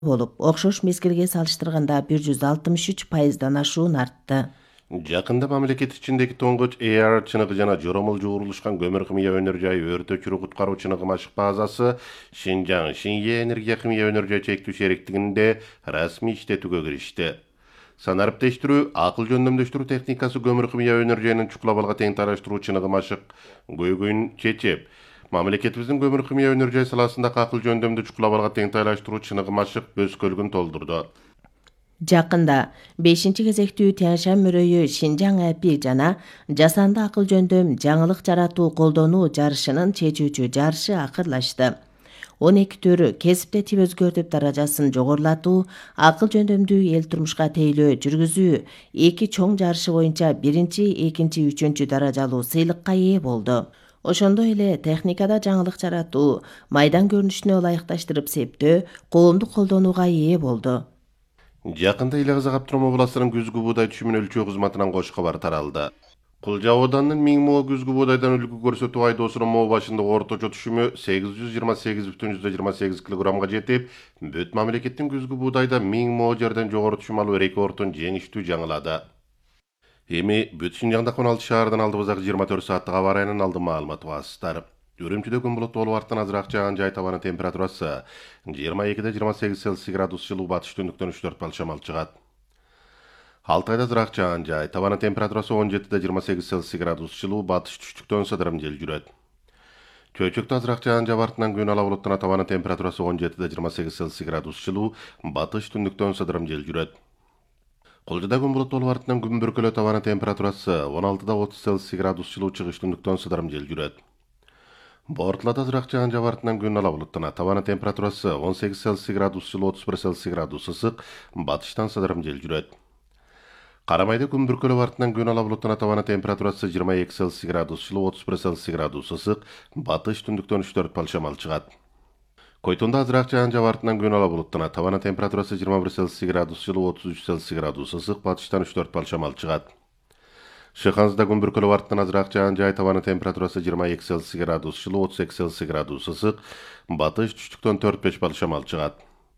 болуп, окшош мезгилге салыштырганда 163%дан ашуун артты. Жакында мамлекет ичиндеги тоңгоч AR чыныгы жана жоромол жуурулушкан көмүр кымыя өнөр жайы өртө өчүрүү куткаруу чыныгы машык базасы Шинжаң Шинье энергия кымыя өнөр жай чектүү шериктигинде расмий иштетүүгө киришти. Санариптештирүү, акыл жөндөмдөштүрүү техникасы көмүр кымыя өнөр жайынын чукулабалга тең тараштыруу чыныгы машык көйгөйүн чечип, мамлекетибиздин көмүр кымыя өнөр жай саласындагы акыл жөндөмдүү чукулабалга тең тараштыруу чыныгы машык бөскөлүгүн толдурду. Жакында 5-кезектүү Тянь-Шань мөрөйү Шинжаң АПИ жана жасанды акыл жөндөм жаңылык жаратуу колдонуу жарышынын чечүүчү жарышы акырлашты. 12 төрү кесипте тип өзгөртүп даражасын жогорулатуу, акыл жөндөмдүү эл турмушка тейлөө жүргүзүү эки чоң жарышы боюнча 1, 2, 3 даражалуу сыйлыкка ээ болду. Ошондой эле техникада жаңылык жаратуу, майдан көрүнүшүнө ылайыкташтырып септөө, коомдук колдонууга ээ болду. Жакында Ил Казак Аптырам областынын күзгү буудай түшүмүн өлчөө кызматынан кош кабар таралды. Кулжа ауданынын 1000 мо күзгү буудайдан үлгү көрсөтүү айдоосунун мо башындагы орточо түшүмү 828,28 килограммга жетип, бүт мамлекеттин күзгү буудайда 1000 мо жерден жогору түшүм алуу рекордун жеңиштүү жаңылады. Эми бүт Шинжаңда 16 шаардан алдыбыздагы 24 сааттык аба ырайынын алдын маалыматы басыстар. Үрүмчүдө күн булуттуу болуп арттан азыраак жааган жай табанын температурасы 22-28 Цельсий градус жылуу, батыш түндүктөн 3-4 шамал чыгат. Алтайда азыраак жааган жай табанын температурасы 17-28 Цельсий градус жылуу, батыш түштүктөн сыдырым жел жүрөт. Чөйчөктө азыраак жааган жай артынан күн ала булуттан табанын температурасы 17-28 Цельсий градус жылуу, батыш түндүктөн сыдырым жел жүрөт. Кулжада күн булуттуу болуп артынан күн бүркөлөө табанын температурасы 16-30 Цельсий градус жылуу, чыгыш түндүктөн сыдырым жел жүрөт. Бортулада азыраак жааган жай артынан күн ала булуттана табанын температурасы 18 Цельсий градус жылуу, 31 Цельсий градус ысык, батыштан сыдырым жел жүрөт. Карамайда күн бүркөлөп артынан күн ала булуттана табанын температурасы 22 Цельсий градус жылуу, 31 Цельсий градус ысык, батыш түндүктөн 3-4 шамал чыгат. Койтонда азыраак жааган жай артынан күн ала булуттана табанын температурасы 21 Цельсий градус жылуу, 33 Цельсий градус ысык, батыштан 3-4 шамал чыгат. Шыхансызда күн бүркөлөп артынан азыраак жааган жай табанын температурасы 22 Цельсий градус жылуу, 32 Цельсий градус ысык, батыш түштүктөн 4-5 шамал чыгат.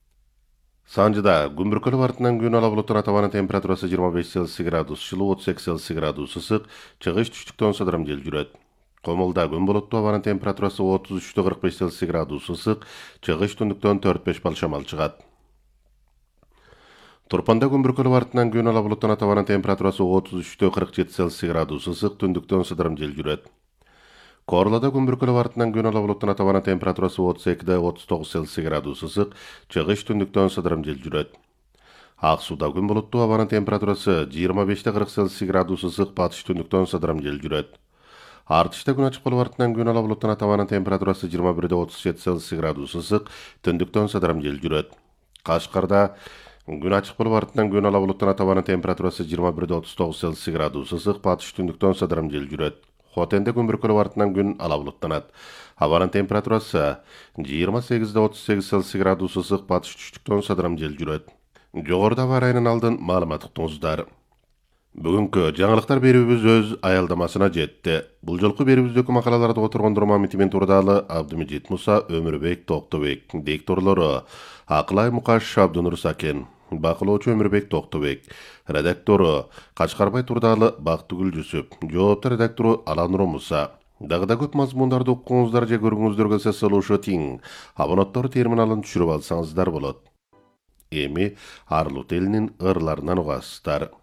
Санжыда күн бүркөлөп артынан күн ала булуттана табанын температурасы 25 Цельсий градус жылуу, 32 Цельсий градус ысык, чыгыш түштүктөн сыдырым жел жүрөт. Комулда күн булуттуу, абанын температурасы 33-45 Цельсий градус ысык, чыгыш түндүктөн 4-5 шамал чыгат. Турпанда күн бүркөлөп артынан күн ала булуттана табанын температурасы 33-47 Цельсий градус ысык, түндүктөн сыдырым жел жүрөт. Корлада күн бүркөлөп артынан күн ала булуттана табанын температурасы 32-39 Цельсий градус ысык, чыгыш түндүктөн сыдырым жел жүрөт. Ак сууда күн булуттуу, абанын температурасы 25-40 Цельсий градус ысык, батыш түндүктөн сыдырым жел жүрөт. Артышта күн ачык болуп артынан күн ала булуттана табанын температурасы 21-37 Цельсий градус ысык, түндүктөн сыдырым жел жүрөт. Кашкарда күн ачык болуп артынан күн ала булуттана табанын температурасы 21-39 Цельсий градус ысык, батыш түндүктөн сыдырым жел жүрөт. Хотенде күн бүркөлөп артынан күн ала булуттанат. Абанын температурасы 28-38 Цельсий градус ысык, батыш түштүктөн сыдырым жел жүрөт. Жогоруда аба ырайынын алдын маалымат уктуңуздар. Бүгүнкү жаңылыктар берүүбүз өз аялдамасына жетти. Бул жолку берүүбүздөгү макалаларды которгондор Мамитимен Турдалы, Абдымежит Муса, Өмүрбек Токтобек. Дикторлору Акылай Мукаш, Абдынур Сакен. Бакылоочу Өмүрбек Токтобек. Редактору Качкарбай Турдалы, Бактыгүл Жүсүп. Жоопту редактору Аланур Муса. Дагы көп мазмундарды укуңуздар же көргүңүздөр келсе салышы тиң. Абонаттар терминалын түшүрүп алсаңыздар болот. Эми Арлут элинин ырларынан угасыздар.